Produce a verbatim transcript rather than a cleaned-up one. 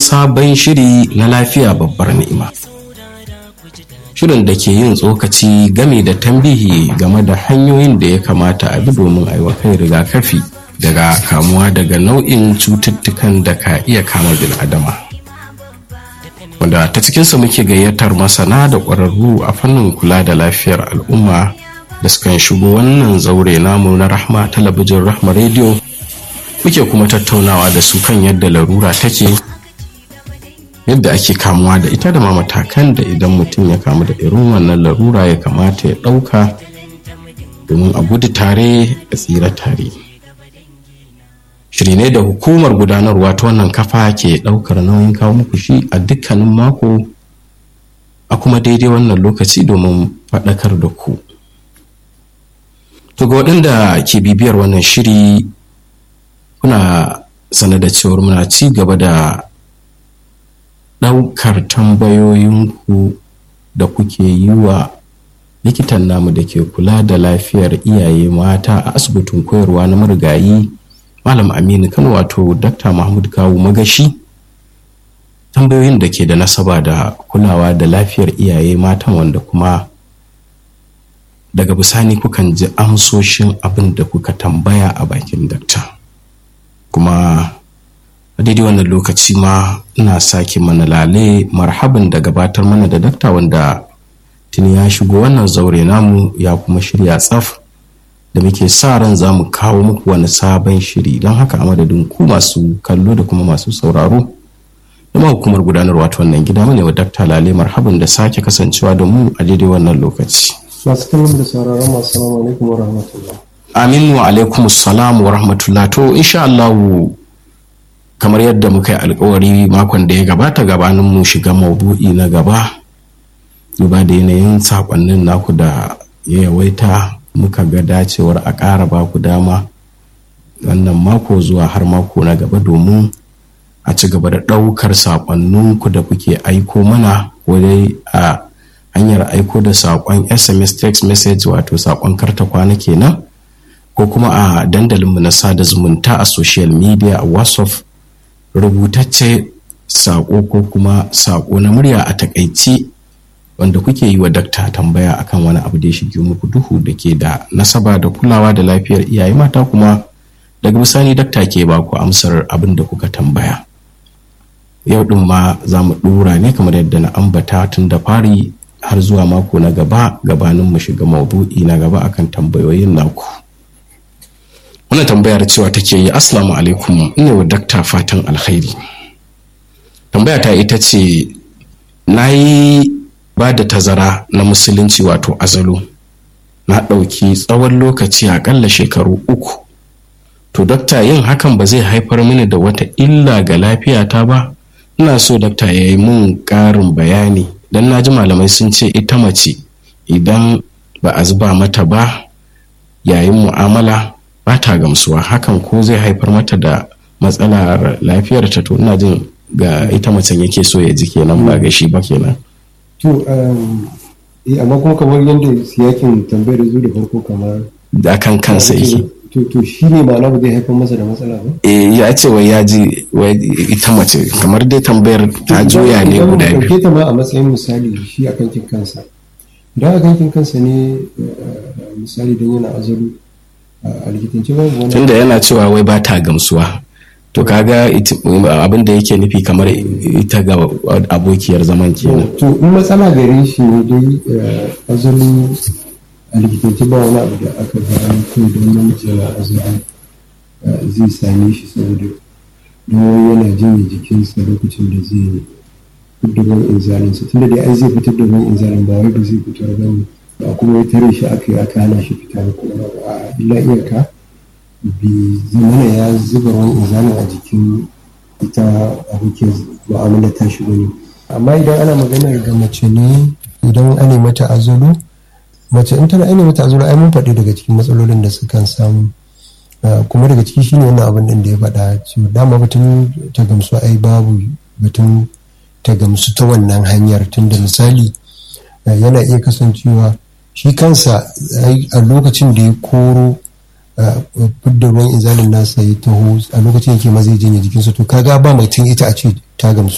sabon shiri na lafiya babbar ni'ima. Shirin da ke yin tsokaci game da tambihi game da hanyoyin da ya kamata a bi domin aiwa kai rigakafi daga kamuwa daga nau'in cututtukan da ka iya kama bil'adama. Wanda ta cikinsu muke gayyatar masana da ƙwararru a fannin kula da lafiyar al'umma da sukan shigo wannan zaure namu na Rahma talabijin Rahma rediyo. Muke kuma tattaunawa da su kan yadda larura take, yadda ake kamuwa da ita da ma matakan da idan mutum ya kamu da irin wannan larura ya kamata ya ɗauka domin a gudu tare a tsira tare. Shiri ne da hukumar gudanarwa ta wannan kafa ke ɗaukar nauyin kawo muku shi a dukkanin mako a kuma daidai wannan lokaci domin faɗakar da ku. To ga waɗanda ke bibiyar wannan shiri, kuna sanar da cewar muna ci gaba da ɗaukar tambayoyinku da kuke yi wa likitan namu da ke kula da lafiyar iyaye mata a asibitin koyarwa na marigayi Malam Aminu Kano, wato Dakta Mahmud Kawu Magashi. Tambayoyin da ke da nasaba da kulawa da lafiyar iyaye matan, wanda kuma daga bisani kukan ji amsoshin abin da kuka tambaya a bakin dakta. Kuma a daidai wannan lokaci ma ina sake mana lale marhaban da gabatar mana da dakta, wanda tuni ya shigo wannan zaure namu ya kuma shirya tsaf da muke sa ran za mu kawo muku wani sabon shiri. Don haka a madadin ku masu kallo da kuma masu sauraro da ma hukumar gudanarwa ta wannan gida, mu ne wa dakta lale marhaban da sake kasancewa da mu a daidai wannan lokaci. Masu kallon da sauraron masu salamu alaikum wa rahmatullah. Amin wa alaikum salam wa rahmatullah. To insha Allah, kamar yadda muka yi alkawari makon da ya gabata gabanin mu shiga maudu'i na gaba, duba da yanayin sakonnin naku da ya yawaita, muka ga dacewar a ƙara ba ku dama wannan mako zuwa har mako na gaba domin a ci gaba da ɗaukar sakonninku da kuke aiko mana, ko dai a hanyar aiko da sakon S M S text message, wato sakon karta kwana kenan, ko kuma a dandalinmu na sada zumunta a social media, a WhatsApp, rubutacce sako ko kuma sako na murya a takaici, wanda kuke yi wa dakta tambaya akan wani abu da ya shige muku duhu da ke da nasaba da kulawa da lafiyar iyaye mata, kuma daga bisani dakta ke ba ku amsar abin da kuka tambaya. Yau din ma za mu dora ne kamar yadda na ambata tun da fari har zuwa mako na gaba, gabanin mu shiga maudu'i na gaba akan tambayoyin naku. Wannan tambayar cewa take yi, assalamu alaikum, ina wa dakta fatan alkhairi. Tambaya ta ita ce, na yi ba da tazara na musulunci wato azalo, na ɗauki tsawon lokaci aƙalla shekaru uku. To dakta, yin hakan ba zai haifar mini da wata illa ga lafiyata ba? Ina so dakta ya yi mun ƙarin bayani, don na ji malamai sun ce ita mace idan ba a zuba mata ba yayin mu'amala ba ta gamsuwa, hakan ko zai haifar mata da matsalar lafiyar ta? To ina jin ga ita macen yake so ya ji kenan, ba ga shi ba kenan. To eh amma kuma kamar yadda siyakin tambayar zuwa da farko kamar da kan kansa yake. To to shi ne ma'ana ba zai haifar masa da matsala ba? Eh ya ce wai ya ji wai ita mace, kamar dai tambayar ta juya ne guda biyu. Ke ta ma a matsayin misali shi a kankin kansa. Idan a kankin kansa ne misali don yana azalo a likitance babu wani. Tunda yana cewa wai ba ta gamsuwa. To kaga abin da yake nufi kamar ita ga abokiyar zaman kenan. To in matsala gare shi ne dai azalo a likitance ba wani abu da aka gano kai don namiji yana azalo zai same shi, saboda don yana jin jikinsa lokacin da zai fitar da ruwan inzalinsa. Tunda dai ai zai fitar da ruwan inzalin, ba wai da zai fitar da ba kuma ya tare shi aka yi aka hana shi fita ko a illa iyaka bi zamana ya zuba ruwan inzalin a jikin ita abokin mu'amala ta shi bane. Amma idan ana maganar ga mace ne, idan ana mata azalo, mace in tana ana mata azalo ai mun faɗi daga cikin matsalolin da sukan samu, kuma daga ciki shine wannan abin din da ya faɗa cewa dama batun ta gamsu ai babu batun ta gamsu ta wannan hanyar. Tunda misali yana iya kasancewa shi kansa a lokacin da ya koro fidda ruwan inzalin nasa ya taho, a lokacin yake ma zai janye jikinsa, to kaga ba mai tun ita a ce ta gamsu.